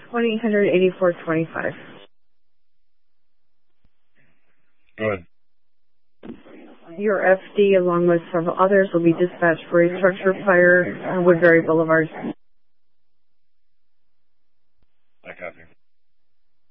1-800-8425. Go ahead. Your FD, along with several others, will be dispatched for a structure fire on Woodbury Boulevard.